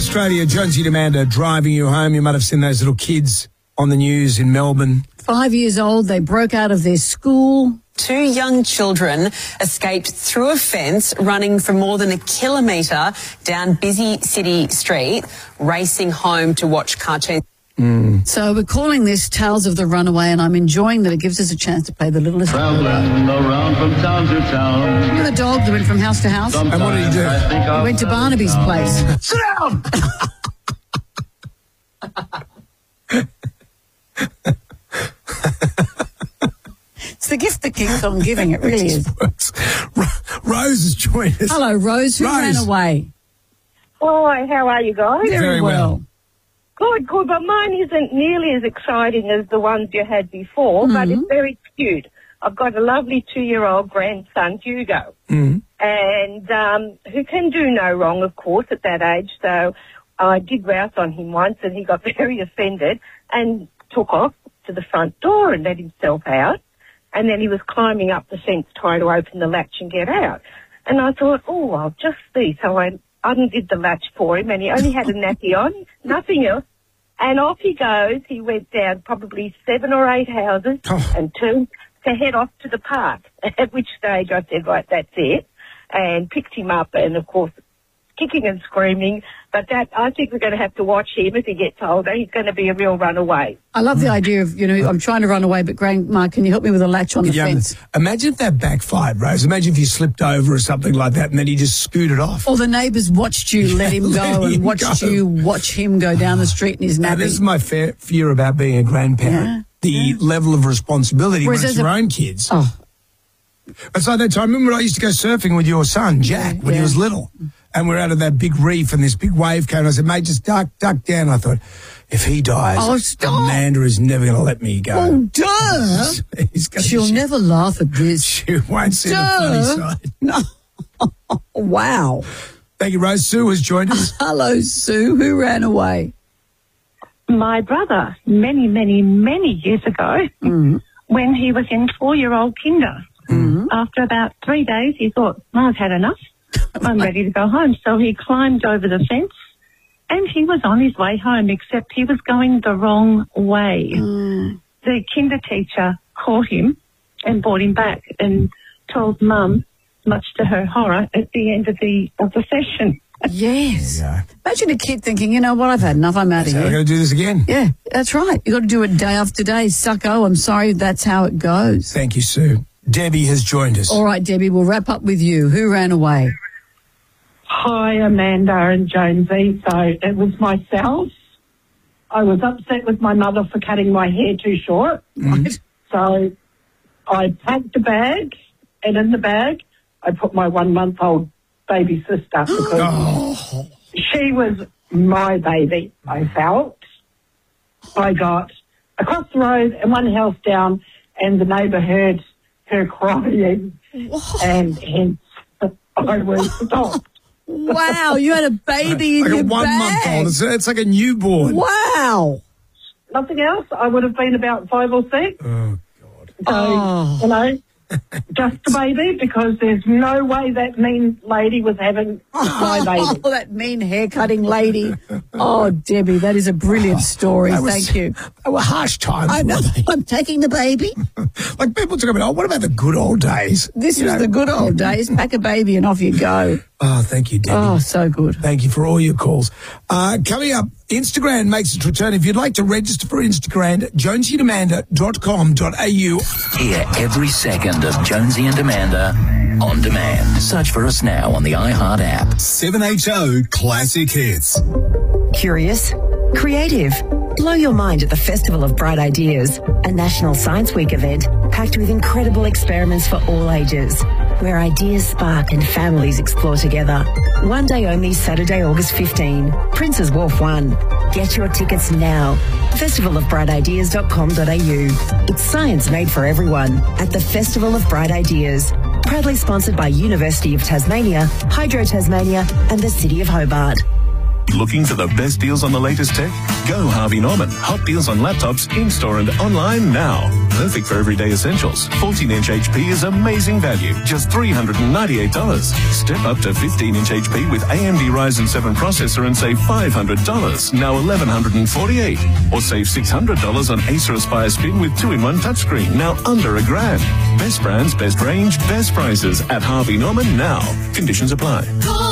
Australia, Jonesy and Amanda driving you home. You might have seen those little kids on the news in Melbourne. 5 years old, they broke out of their school. 2 young children escaped through a fence, running for more than a kilometre down busy city street, racing home to watch cartoons. So we're calling this Tales of the Runaway, and I'm enjoying that it gives us a chance to play the littlest. Traveling around from town to town. Remember the dog that went from house to house? And what did he do? He went to Barnaby's place. Sit down! It's the gift that keeps on giving, it really is. Rose has joined us. Hello, Rose. Who ran away? Hi, how are you guys? Very well. Good, but mine isn't nearly as exciting as the ones you had before, but it's very cute. I've got a lovely 2-year-old grandson, Hugo, and who can do no wrong, of course, at that age. So I did rouse on him once, and he got very offended and took off to the front door and let himself out. And then he was climbing up the fence trying to open the latch and get out. And I thought, oh, I'll just see. So I undid the latch for him, and he only had a nappy on, nothing else. And off he goes. He went down probably 7 or 8 houses and turned to head off to the park, at which stage I said, right, that's it, and picked him up and, of course, kicking and screaming. But that, I think we're going to have to watch him as he gets older. He's going to be a real runaway. I love the idea of, I'm trying to run away, but Grandma, can you help me with a latch on the fence? Imagine if that backfired, Rose. Imagine if you slipped over or something like that and then he just scooted off. Or the neighbours watched you let him go and watched you watch him go down the street in his nappy. This is my fear about being a grandparent. Yeah. The level of responsibility when it's your own kids. Oh. It's like that time. Remember when I used to go surfing with your son, Jack, when he was little? And we're out of that big reef and this big wave came and I said, mate, just duck down. I thought, if he dies, Amanda is never going to let me go. Oh, duh. She'll never laugh at this. She won't see the funny side. No. Wow. Thank you, Rose. Sue has joined us. Hello, Sue. Who ran away? My brother, many, many, many years ago, when he was in 4-year-old kinder. After about 3 days, he thought, I've had enough. I'm ready to go home. So he climbed over the fence and he was on his way home, except he was going the wrong way. The kinder teacher caught him and brought him back and told Mum, much to her horror, at the end of the session. Yes. Imagine a kid thinking, you know what, I've had enough, I'm out of here. I'm going to do this again. Yeah, that's right. You've got to do it day after day. Sucko, I'm sorry, that's how it goes. Thank you, Sue. Debbie has joined us. All right, Debbie, we'll wrap up with you. Who ran away? Hi, Amanda and Jonesy. So it was myself. I was upset with my mother for cutting my hair too short. So I packed a bag, and in the bag I put my 1-month-old baby sister because she was my baby, I felt. I got across the road and one house down, and the neighbour heard her crying, and hence I was stopped. Wow, you had a baby in your bag. Like a 1-month-old. It's like a newborn. Wow. Nothing else. I would have been about 5 or 6. Oh, God. So, just a baby, because there's no way that mean lady was having my baby. Oh, that mean hair-cutting lady. Oh, Debbie, that is a brilliant story. Thank you. They were harsh times. I know. I'm taking the baby. Like people talk about, what about the good old days? This was the good old days. Pack a baby and off you go. Oh, thank you, Debbie. Oh, so good. Thank you for all your calls. Coming up, Instagram makes its return. If you'd like to register for Instagram, jonesyandamanda.com.au. Hear every second of Jonesy and Amanda on demand. Search for us now on the iHeart app. 7HO Classic Hits. Curious? Creative? Blow your mind at the Festival of Bright Ideas, a National Science Week event packed with incredible experiments for all ages, where ideas spark and families explore together. One day only, Saturday, August 15. Prince's Wharf 1. Get your tickets now. festivalofbrightideas.com.au. It's science made for everyone at the Festival of Bright Ideas. Proudly sponsored by University of Tasmania, Hydro Tasmania and the City of Hobart. Looking for the best deals on the latest tech? Go Harvey Norman. Hot deals on laptops in-store and online now. Perfect for everyday essentials. 14-inch HP is amazing value, just $398. Step up to 15-inch HP with AMD Ryzen 7 processor and save $500, now $1,148. Or save $600 on Acer Aspire Spin with 2-in-1 touchscreen, now under $1,000. Best brands, best range, best prices at Harvey Norman now. Conditions apply.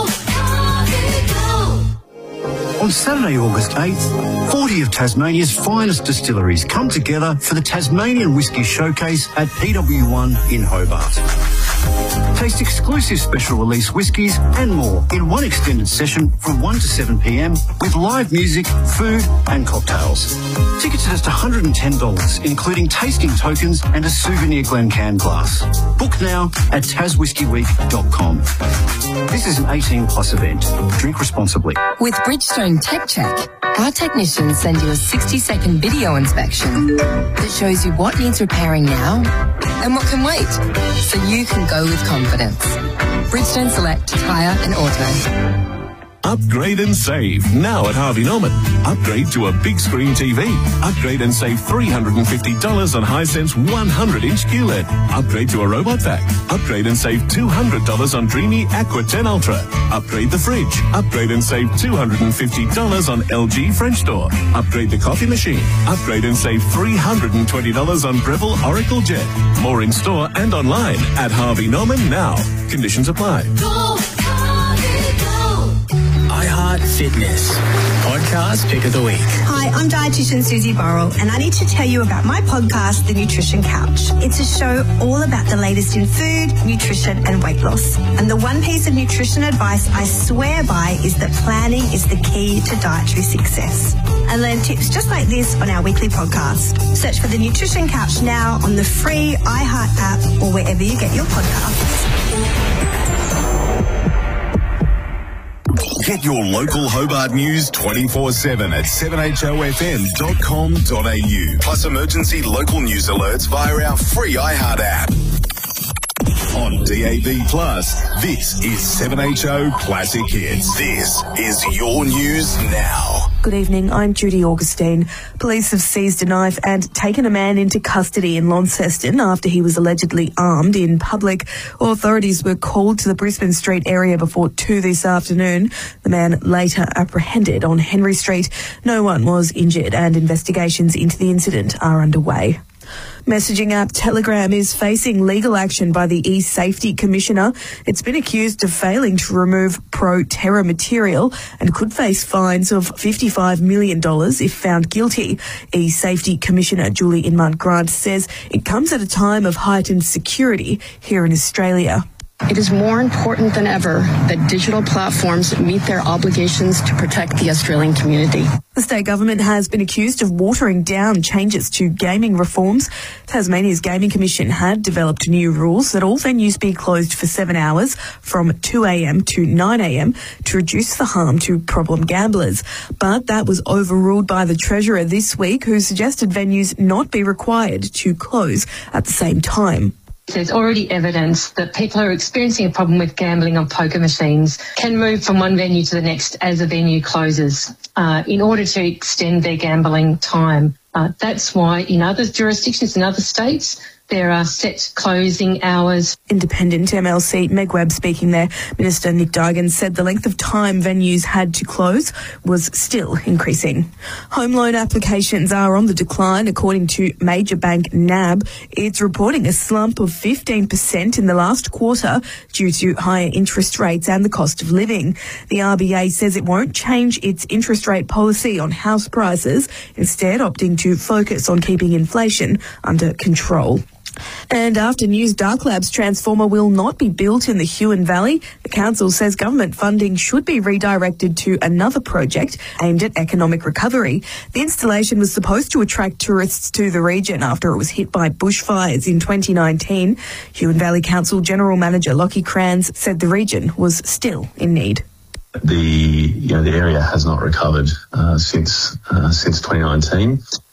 On Saturday, August 8th, 40 of Tasmania's finest distilleries come together for the Tasmanian Whisky Showcase at PW1 in Hobart. Taste exclusive special release whiskies and more in one extended session from 1 to 7 p.m. with live music, food and cocktails. Tickets are just $110, including tasting tokens and a souvenir Glencairn glass. Book now at taswhiskeyweek.com. This is an 18+ event. Drink responsibly. With Bridgestone Tech Check, our technicians send you a 60-second video inspection that shows you what needs repairing now and what can wait, so you can go with confidence. Bridgestone Select Tyre and Auto. Upgrade and save now at Harvey Norman. Upgrade to a big screen TV. Upgrade and save $350 on Hisense 100-inch QLED. Upgrade to a robot vac. Upgrade and save $200 on Dreamy Aqua 10 Ultra. Upgrade the fridge. Upgrade and save $250 on LG French door. Upgrade the coffee machine. Upgrade and save $320 on Breville Oracle Jet. More in store and online at Harvey Norman now. Conditions apply. iHeart Fitness podcast pick of the week. Hi, I'm dietitian Susie Burrell, and I need to tell you about my podcast, The Nutrition Couch. It's a show all about the latest in food, nutrition and weight loss. And the one piece of nutrition advice I swear by is that planning is the key to dietary success. And learn tips just like this on our weekly podcast. Search for The Nutrition Couch now on the free iHeart app or wherever you get your podcasts. Get your local Hobart news 24/7 at 7hofm.com.au. Plus emergency local news alerts via our free iHeart app. On DAB+, this is 7HO Classic Hits. This is your news now. Good evening, I'm Judy Augustine. Police have seized a knife and taken a man into custody in Launceston after he was allegedly armed in public. Authorities were called to the Brisbane Street area before 2 this afternoon. The man later apprehended on Henry Street. No one was injured and investigations into the incident are underway. Messaging app Telegram is facing legal action by the e-Safety Commissioner. It's been accused of failing to remove pro-terror material and could face fines of $55 million if found guilty. E-Safety Commissioner Julie Inman-Grant says it comes at a time of heightened security here in Australia. It is more important than ever that digital platforms meet their obligations to protect the Australian community. The state government has been accused of watering down changes to gaming reforms. Tasmania's Gaming Commission had developed new rules that all venues be closed for 7 hours from 2 a.m. to 9 a.m. to reduce the harm to problem gamblers. But that was overruled by the Treasurer this week, who suggested venues not be required to close at the same time. There's already evidence that people who are experiencing a problem with gambling on poker machines can move from one venue to the next as a venue closes in order to extend their gambling time. That's why in other jurisdictions, in other states, there are set closing hours. Independent MLC Meg Webb speaking there. Minister Nick Dargan said the length of time venues had to close was still increasing. Home loan applications are on the decline, according to major bank NAB. It's reporting a slump of 15% in the last quarter due to higher interest rates and the cost of living. The RBA says it won't change its interest rate policy on house prices, instead opting to focus on keeping inflation under control. And after News Dark Labs transformer will not be built in the Huon Valley, the council says government funding should be redirected to another project aimed at economic recovery. The installation was supposed to attract tourists to the region after it was hit by bushfires in 2019. Huon Valley Council General Manager Lockie Kranz said the region was still in need. The area has not recovered since 2019.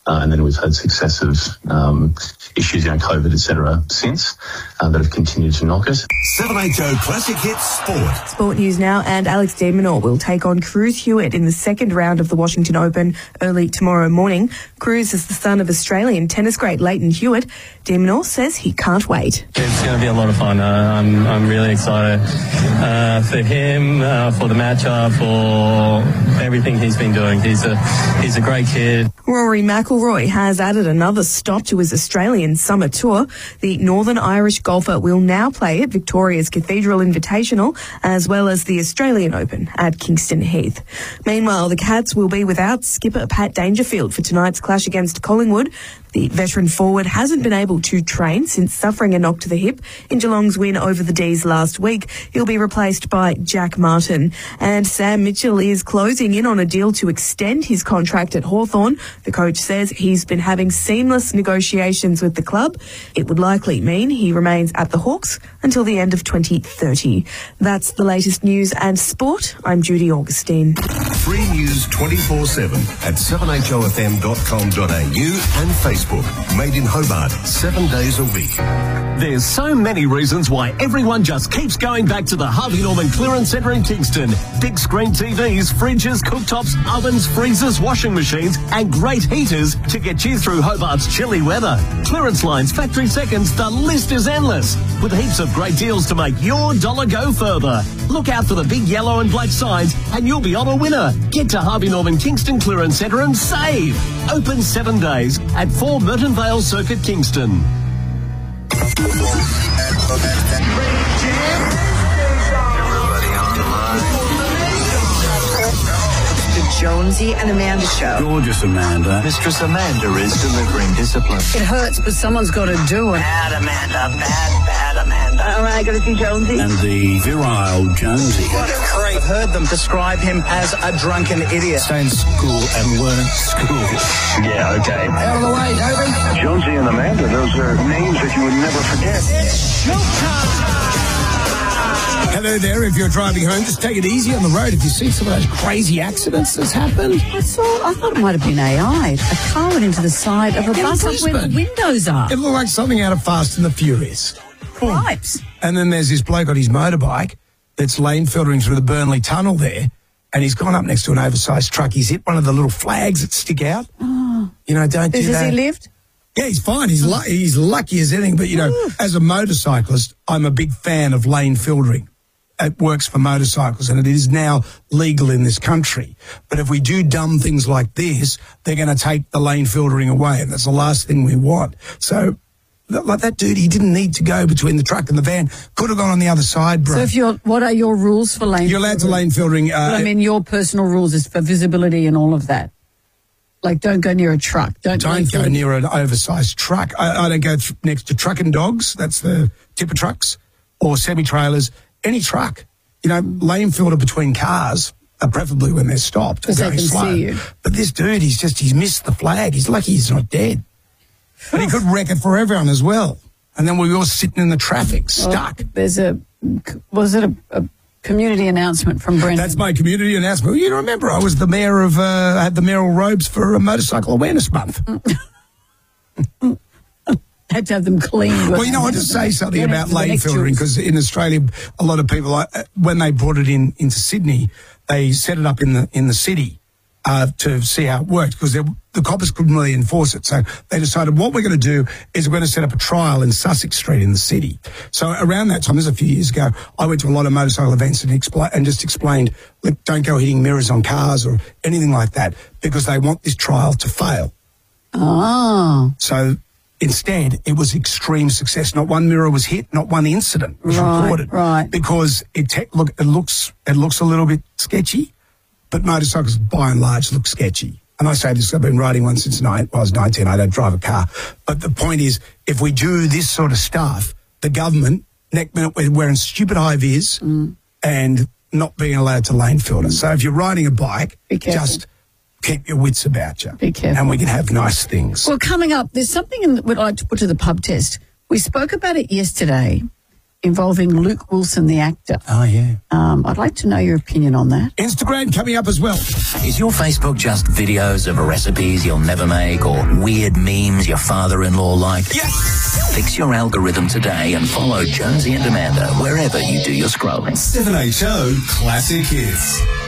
And then we've had successive issues, COVID, etc., since that have continued to knock us. 7HO Classic Hits Sport. Sport news now, and Alex de Minaur will take on Cruz Hewitt in the second round of the Washington Open early tomorrow morning. Cruz is the son of Australian tennis great Leighton Hewitt. De Minaur says he can't wait. It's going to be a lot of fun. I'm really excited for him, for the matchup, for everything he's been doing. He's a great kid. Rory McIlroy has added another stop to his Australian summer tour. The Northern Irish golfer will now play at Victoria's Cathedral Invitational as well as the Australian Open at Kingston Heath. Meanwhile, the Cats will be without skipper Pat Dangerfield for tonight's clash against Collingwood. The veteran forward hasn't been able to train since suffering a knock to the hip in Geelong's win over the D's last week. He'll be replaced by Jack Martin. And Sam Mitchell is closing in on a deal to extend his contract at Hawthorn. The coach says he's been having seamless negotiations with the club. It would likely mean he remains at the Hawks until the end of 2030. That's the latest news and sport. I'm Judy Augustine. Free news 24/7 at 7hofm.com.au and Facebook. Made in Hobart 7 days a week. There's so many reasons why everyone just keeps going back to the Harvey Norman Clearance Centre in Kingston. Big screen TVs, fridges, cooktops, ovens, freezers, washing machines and great heaters to get you through Hobart's chilly weather. Clearance lines, factory seconds, the list is endless. With heaps of great deals to make your dollar go further. Look out for the big yellow and black signs and you'll be on a winner. Get to Harvey Norman Kingston Clearance Centre and save. Open 7 days at 4 Merton Vale Circuit, Kingston. The Jonesy and Amanda Show. Gorgeous Amanda. Mistress Amanda is delivering discipline. It hurts, but someone's got to do it. Bad Amanda, bad Amanda. All right, going to see Jonesy. And the virile Jonesy. What a creep. I've heard them describe him as a drunken idiot. Stay in school and weren't school. Yeah, okay. Out of the way, Toby. Jonesy and Amanda, those are names that you would never forget. It's showtime. Hello there. If you're driving home, just take it easy on the road. If you see some of those crazy accidents that's happened. I thought it might have been AI. A car went into the side of a bus up where the windows are. It looked like something out of Fast and the Furious. Cripes. And then there's this bloke on his motorbike that's lane filtering through the Burnley Tunnel there, and he's gone up next to an oversized truck. He's hit one of the little flags that stick out. Oh. Don't do that. Has he lived? Yeah, he's fine. He's lucky as anything. But, as a motorcyclist, I'm a big fan of lane filtering. It works for motorcycles, and it is now legal in this country. But if we do dumb things like this, they're going to take the lane filtering away, and that's the last thing we want. So, like that dude, he didn't need to go between the truck and the van. Could have gone on the other side, bro. So what are your rules for lane filtering? You're allowed to lane filtering. Your personal rules is for visibility and all of that. Like, don't go near a truck. Don't go near an oversized truck. I don't go next to truck and dogs. That's the tipper trucks or semi-trailers. Any truck, lane filter between cars, preferably when they're stopped. Because they can see you. But this dude, he's missed the flag. He's lucky he's not dead. But he could wreck it for everyone as well. And then we were all sitting in the traffic, stuck. Was it a community announcement from Brendan? That's my community announcement. You remember, I was the mayor of, I had the mayoral robes for Motorcycle Awareness Month. Had to have them cleaned. Well, I'll just say something about lane filtering, because in Australia, a lot of people, when they brought it into Sydney, they set it up in the city to see how it worked, because the coppers couldn't really enforce it. So they decided what we're going to do is we're going to set up a trial in Sussex Street in the city. So around that time, this was a few years ago, I went to a lot of motorcycle events and just explained, look, don't go hitting mirrors on cars or anything like that, because they want this trial to fail. Oh. So instead, it was extreme success. Not one mirror was hit, not one incident was reported. Right. Because it looks a little bit sketchy, but motorcycles by and large look sketchy. And I say this, I've been riding one since I was 19. I don't drive a car. But the point is, if we do this sort of stuff, the government, next minute we're wearing stupid high vis and not being allowed to lane filter. So if you're riding a bike, just keep your wits about you. Be careful. And we can have nice things. Well, coming up, there's something that we'd like to put to the pub test. We spoke about it yesterday, involving Luke Wilson, the actor. Oh, yeah. I'd like to know your opinion on that. Instagram coming up as well. Is your Facebook just videos of recipes you'll never make or weird memes your father-in-law liked? Yes! Fix your algorithm today and follow Jonesy and Amanda wherever you do your scrolling. 7HO Classic Hits.